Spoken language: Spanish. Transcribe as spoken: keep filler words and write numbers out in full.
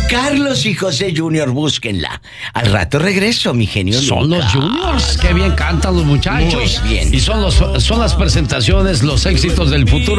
Carlos y José Junior, búsquenla. Al rato regreso, mi genio. Son Lucas. los Juniors. Qué bien cantan los muchachos. Muy bien. Y son, los, son las presentaciones, los éxitos del futuro.